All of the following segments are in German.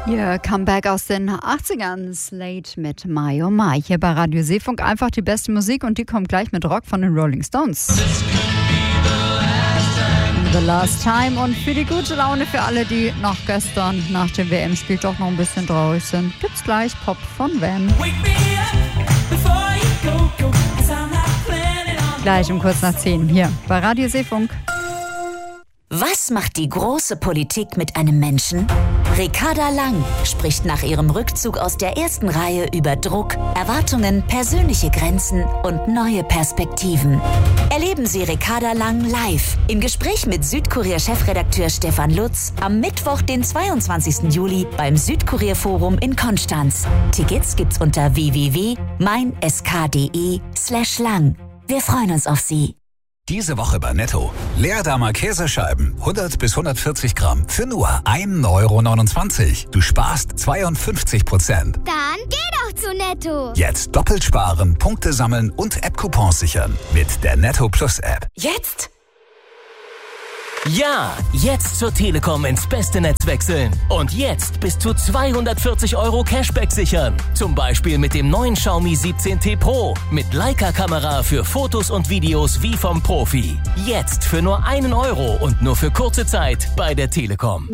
Ihr Comeback aus den 80ern, Slate mit My Oh My. Hier bei Radio Seefunk einfach die beste Musik und die kommt gleich mit Rock von den Rolling Stones. The Last Time und für die gute Laune für alle, die noch gestern nach dem WM-Spiel doch noch ein bisschen traurig sind, gibt's gleich Pop von Van. Gleich um kurz nach 10 hier bei Radio Seefunk. Was macht die große Politik mit einem Menschen? Ricarda Lang spricht nach ihrem Rückzug aus der ersten Reihe über Druck, Erwartungen, persönliche Grenzen und neue Perspektiven. Erleben Sie Ricarda Lang live im Gespräch mit Südkurier-Chefredakteur Stefan Lutz am Mittwoch, den 22. Juli beim Südkurier-Forum in Konstanz. Tickets gibt's unter www.meinsk.de/lang. Wir freuen uns auf Sie. Diese Woche bei Netto. Leerdammer Käsescheiben, 100 bis 140 Gramm, für nur 1,29 €. Du sparst 52%. Dann geh doch zu Netto. Jetzt doppelt sparen, Punkte sammeln und App-Coupons sichern. Mit der Netto Plus App. Jetzt? Ja, jetzt zur Telekom ins beste Netz wechseln. Und jetzt bis zu 240 € Cashback sichern. Zum Beispiel mit dem neuen Xiaomi 17T Pro. Mit Leica-Kamera für Fotos und Videos wie vom Profi. Jetzt für nur 1 € und nur für kurze Zeit bei der Telekom.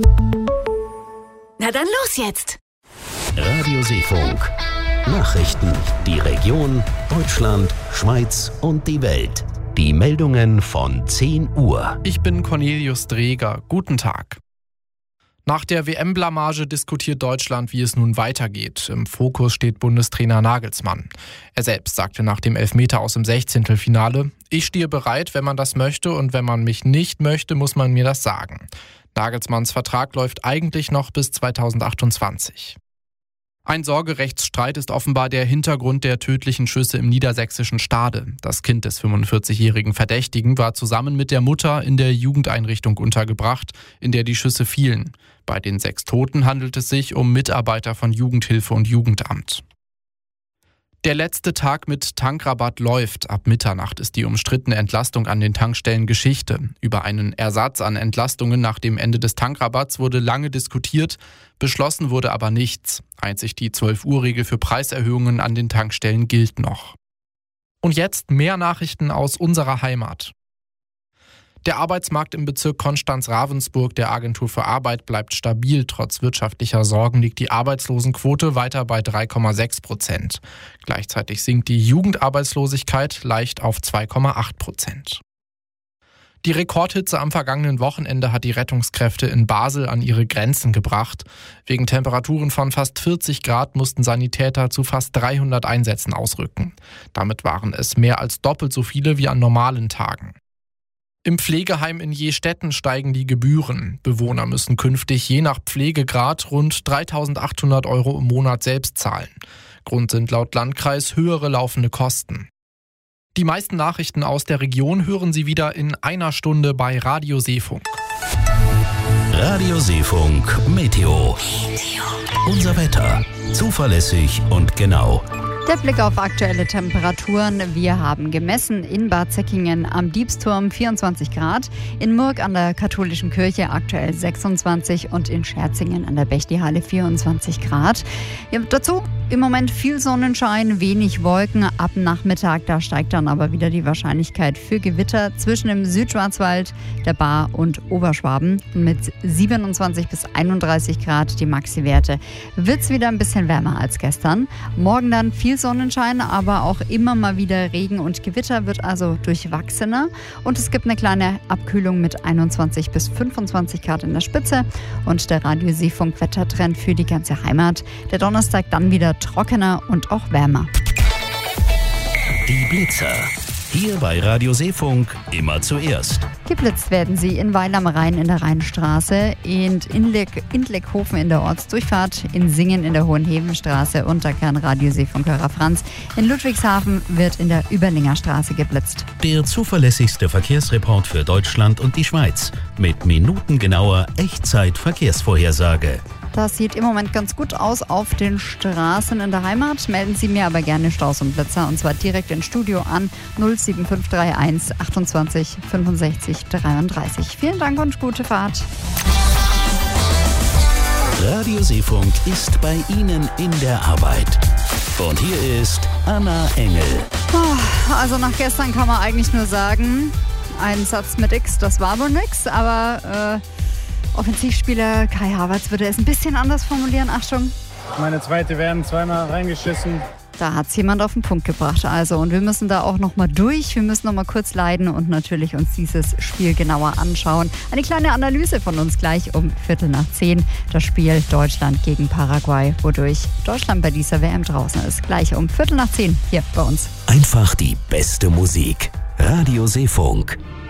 Na dann los jetzt! Radio Seefunk. Nachrichten, die Region, Deutschland, Schweiz und die Welt. Die Meldungen von 10 Uhr. Ich bin Cornelius Dreger. Guten Tag. Nach der WM-Blamage diskutiert Deutschland, wie es nun weitergeht. Im Fokus steht Bundestrainer Nagelsmann. Er selbst sagte nach dem Elfmeter aus dem 16. Ich stehe bereit, wenn man das möchte, und wenn man mich nicht möchte, muss man mir das sagen. Nagelsmanns Vertrag läuft eigentlich noch bis 2028. Ein Sorgerechtsstreit ist offenbar der Hintergrund der tödlichen Schüsse im niedersächsischen Stade. Das Kind des 45-jährigen Verdächtigen war zusammen mit der Mutter in der Jugendeinrichtung untergebracht, in der die Schüsse fielen. Bei den 6 Toten handelt es sich um Mitarbeiter von Jugendhilfe und Jugendamt. Der letzte Tag mit Tankrabatt läuft. Ab Mitternacht ist die umstrittene Entlastung an den Tankstellen Geschichte. Über einen Ersatz an Entlastungen nach dem Ende des Tankrabatts wurde lange diskutiert, beschlossen wurde aber nichts. Einzig die 12-Uhr-Regel für Preiserhöhungen an den Tankstellen gilt noch. Und jetzt mehr Nachrichten aus unserer Heimat. Der Arbeitsmarkt im Bezirk Konstanz-Ravensburg der Agentur für Arbeit bleibt stabil. Trotz wirtschaftlicher Sorgen liegt die Arbeitslosenquote weiter bei 3,6%. Gleichzeitig sinkt die Jugendarbeitslosigkeit leicht auf 2,8%. Die Rekordhitze am vergangenen Wochenende hat die Rettungskräfte in Basel an ihre Grenzen gebracht. Wegen Temperaturen von fast 40 Grad mussten Sanitäter zu fast 300 Einsätzen ausrücken. Damit waren es mehr als doppelt so viele wie an normalen Tagen. Im Pflegeheim in Jestetten steigen die Gebühren. Bewohner müssen künftig je nach Pflegegrad rund 3.800 € im Monat selbst zahlen. Grund sind laut Landkreis höhere laufende Kosten. Die meisten Nachrichten aus der Region hören Sie wieder in einer Stunde bei Radio Seefunk. Radio Seefunk Meteo. Unser Wetter. Zuverlässig und genau. Der Blick auf aktuelle Temperaturen. Wir haben gemessen in Bad Säckingen am Diebsturm 24 Grad, in Murg an der Katholischen Kirche aktuell 26 und in Scherzingen an der Bechtihalle 24 Grad. Ja, dazu im Moment viel Sonnenschein, wenig Wolken. Ab Nachmittag, da steigt dann aber wieder die Wahrscheinlichkeit für Gewitter zwischen dem Südschwarzwald, der Baar und Oberschwaben. Und mit 27 bis 31 Grad die Maxi-Werte wird es wieder ein bisschen wärmer als gestern. Morgen dann viel Sonnenschein, aber auch immer mal wieder Regen und Gewitter, wird also durchwachsener. Und es gibt eine kleine Abkühlung mit 21 bis 25 Grad in der Spitze. Und der Radio Seefunk Wettertrend für die ganze Heimat. Der Donnerstag dann wieder trockener und auch wärmer. Die Blitzer. Hier bei Radio Seefunk immer zuerst. Geblitzt werden sie in Weil am Rhein in der Rheinstraße, in Indleckhofen in der Ortsdurchfahrt, in Singen in der Hohenhevenstraße und da kann Radio Seefunkhörer Franz. In Ludwigshafen wird in der Überlinger Straße geblitzt. Der zuverlässigste Verkehrsreport für Deutschland und die Schweiz. Mit minutengenauer Echtzeit-Verkehrsvorhersage. Das sieht im Moment ganz gut aus auf den Straßen in der Heimat. Melden Sie mir aber gerne Staus und Blitzer und zwar direkt ins Studio an 07531 28 65 33. Vielen Dank und gute Fahrt. Radio Seefunk ist bei Ihnen in der Arbeit. Und hier ist Anna Engel. Also nach gestern kann man eigentlich nur sagen, ein Satz mit X, das war wohl nix, aber Offensivspieler Kai Havertz würde es ein bisschen anders formulieren. Achtung. Meine zweite werden zweimal reingeschissen. Da hat es jemand auf den Punkt gebracht. Also, und wir müssen da auch nochmal durch. Wir müssen nochmal kurz leiden und natürlich uns dieses Spiel genauer anschauen. Eine kleine Analyse von uns gleich um 9:15. Das Spiel Deutschland gegen Paraguay, wodurch Deutschland bei dieser WM draußen ist. Gleich um 9:15 hier bei uns. Einfach die beste Musik. Radio Seefunk.